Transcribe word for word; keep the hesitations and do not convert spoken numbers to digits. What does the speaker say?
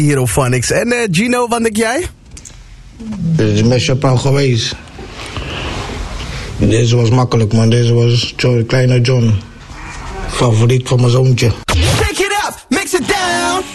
Hier op Phonics. En uh, Gino, wat denk jij? Dit is met Chappelle geweest. Deze was makkelijk, man. Deze was John, Kleine John. Favoriet van mijn zoontje.